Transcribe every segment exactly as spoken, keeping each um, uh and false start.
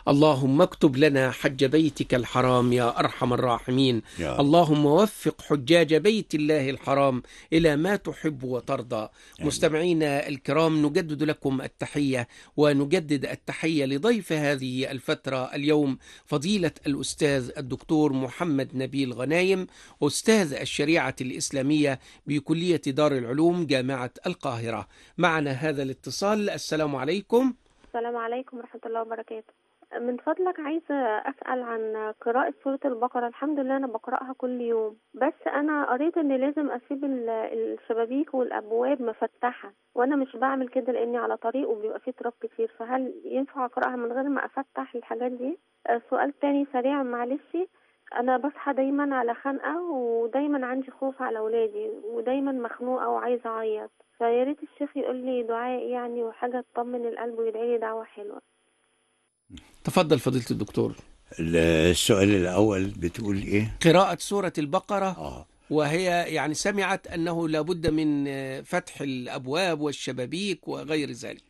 اللهم اكتب لنا حج بيتك الحرام يا أرحم الراحمين. اللهم وفق حجاج بيت الله الحرام إلى ما تحب وترضى. مستمعينا الكرام، نجدد لكم التحية ونجدد التحية لضيف هذه الفترة اليوم فضيلة الأستاذ الدكتور محمد نبيل غنايم، أستاذ الشريعة الإسلامية بكلية دار العلوم جامعة القاهرة. معنا هذا الاتصال. السلام عليكم. السلام عليكم ورحمة الله وبركاته. من فضلك عايزة أسأل عن قراءة سورة البقرة. الحمد لله أنا بقرأها كل يوم، بس أنا قريت إن لازم أسيب الشبابيك والأبواب مفتحة، وأنا مش بعمل كده لأني على طريق وبيبقى فيه تراب كتير، فهل ينفع أقرأها من غير ما أفتح الحاجات دي؟ سؤال تاني سريع معلش، أنا بصحى دايما على خنقة ودايما عندي خوف على أولادي ودايما مخنوقة وعايزة أعيط، فيا ريت الشيخ يقول لي دعاء يعني وحاجة تطمن القلب ويدعي لي دعوة حلوة. تفضل فضيلة الدكتور. السؤال الأول بتقول إيه؟ قراءة سورة البقرة. آه. وهي يعني سمعت أنه لابد من فتح الأبواب والشبابيك وغير ذلك.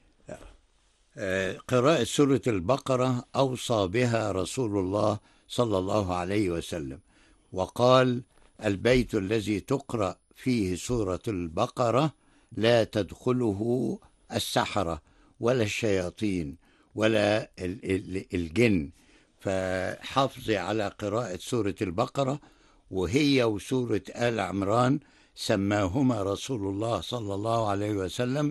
آه. قراءة سورة البقرة أوصى بها رسول الله صلى الله عليه وسلم، وقال: البيت الذي تقرأ فيه سورة البقرة لا تدخله السحرة ولا الشياطين ولا الجن، فحافظي على قراءة سورة البقرة. وهي وسورة آل عمران سماهما رسول الله صلى الله عليه وسلم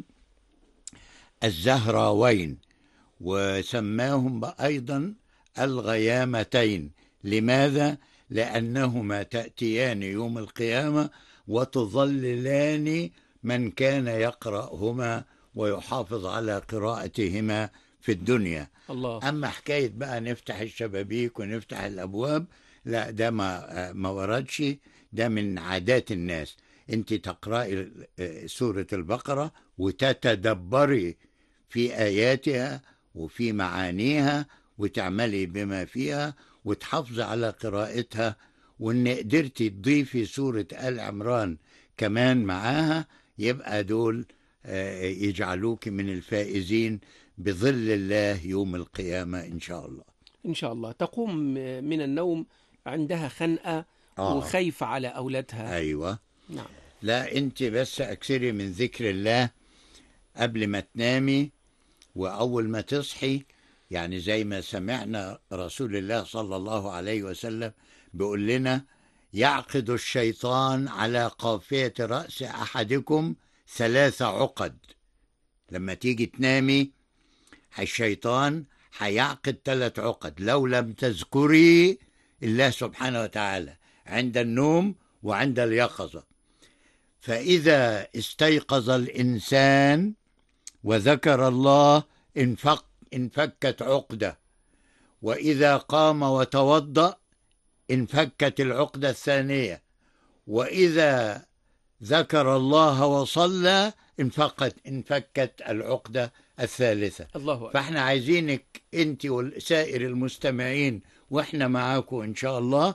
الزهراوين، وسماهم أيضا الغيامتين. لماذا؟ لأنهما تأتيان يوم القيامة وتظللان من كان يقرأهما ويحافظ على قراءتهما في الدنيا. الله. أما حكاية بقى نفتح الشبابيك ونفتح الأبواب، لا، ده ما ما وردش، ده من عادات الناس. أنت تقرأي سورة البقرة وتتدبري في آياتها وفي معانيها وتعملي بما فيها وتحافظي على قراءتها، وإن قدرتي تضيفي سورة آل عمران كمان معاها، يبقى دول يجعلوك من الفائزين بظل الله يوم القيامة إن شاء الله. إن شاء الله. تقوم من النوم عندها خنقة آه. وخايفة على أولادها. أيوة. نعم. لا، أنت بس أكثري من ذكر الله قبل ما تنامي وأول ما تصحي، يعني زي ما سمعنا رسول الله صلى الله عليه وسلم بيقول لنا: يعقد الشيطان على قافية رأس أحدكم ثلاث عقد. لما تيجي تنامي الشيطان هيعقد ثلاث عقد لو لم تذكري الله سبحانه وتعالى عند النوم وعند اليقظة. فإذا استيقظ الإنسان وذكر الله انفك انفكت عقدة، وإذا قام وتوضأ انفكت العقدة الثانية، وإذا ذكر الله وصلى انفكت انفكت العقدة الثالثة. الله أكبر. فاحنا عايزينك انت وسائر المستمعين واحنا معاكم ان شاء الله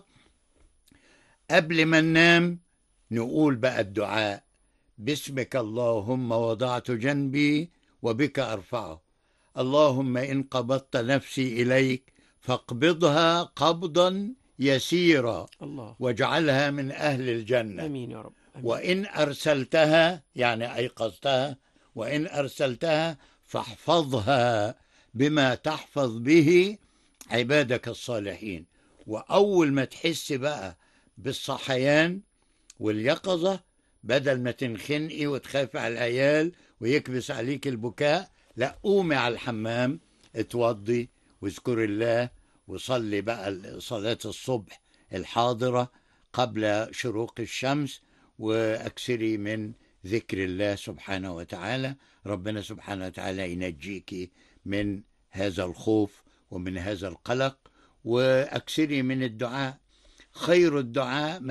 قبل ما ننام نقول بقى الدعاء: باسمك اللهم وضعت جنبي وبك أرفعه، اللهم إن قبضت نفسي إليك فاقبضها قبضا يسيرا الله. واجعلها من أهل الجنة. أمين يا رب. أمين. وإن أرسلتها، يعني أيقظتها، وإن أرسلتها فاحفظها بما تحفظ به عبادك الصالحين. وأول ما تحس بقى بالصحيان واليقظة، بدل ما تنخنقي وتخافي على العيال ويكبس عليك البكاء، لا، قومي على الحمام، اتوضي واذكري الله وصلي بقى صلاة الصبح الحاضرة قبل شروق الشمس، واكثري من ذكر الله سبحانه وتعالى. ربنا سبحانه وتعالى ينجيك من هذا الخوف ومن هذا القلق، واكثري من الدعاء. خير الدعاء